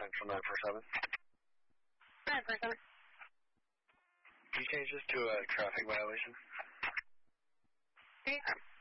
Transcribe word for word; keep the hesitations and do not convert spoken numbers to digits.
Central nine four seven. nine four seven. Can you change this to a traffic violation? Okay.